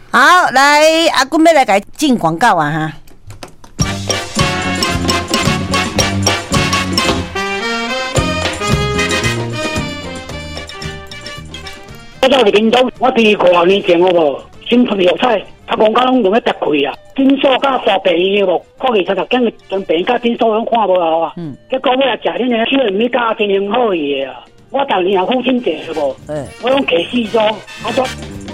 好，来阿君要来给进广告啊哈。 我到是屏东，我第5年前好无，新春药彩，他讲甲拢用咧搭开啊，诊所甲沙病院无，看伊查讲个将病甲诊所拢看无好啊。结果我也食恁个QM加真很好伊啊，我逐年也付钱者好无，我拢客死咗，我说。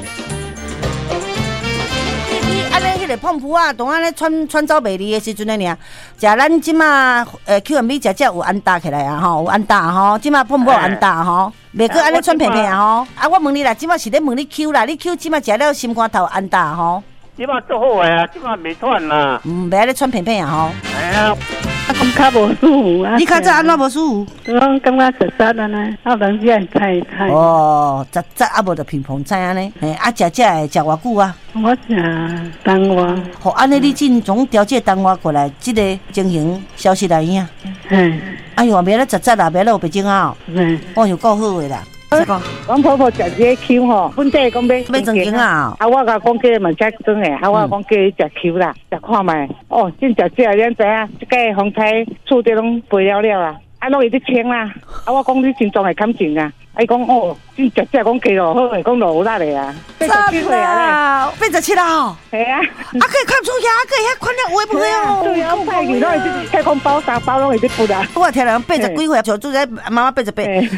安尼迄个碰扑啊，当安尼穿走袂离的时阵呢，尔，食咱即马QMB 食有安搭起来啊吼，有安搭吼，即马碰扑有安搭吼，袂过安尼穿平平啊吼。啊，我问你啦，即马是咧问你 Q 啦，你 Q 即马食了心肝头安搭吼？ 即马做好诶啊，即马袂喘啦。 袂安尼穿平平啊吼。 哎呀， 感觉无舒服啊！ 你较早安怎无舒服？ 我感觉实实安尼，啊，当时很菜。 哦，实啊无就乒乓菜安尼，嘿，啊，食会食偌久啊？ 我食冬瓜。 好，安尼你尽总调节冬瓜过来，即个情形消失来影。哎呦，袂咧实啦，袂咧有白种啊！哦，又够好诶啦。 阮婆婆食这 Q 吼，本地讲要正经啊！ 啊，我甲讲叫嘛才真诶，啊，我讲叫伊食 Q 啦，食看卖。哦，真食这，恁知影？即个风采厝底拢肥了了啦，啊，拢伊伫清啦。啊，我讲你心脏会看紧啊。伊讲哦，真食这讲加落好诶，讲落有力诶啊。87岁啊 87啦！ 系啊， 啊可以看出牙，可以遐看了有诶哦。 对啊，派去拢会去太空包3包拢会去补啊。 我听人80几岁，就住在妈妈88。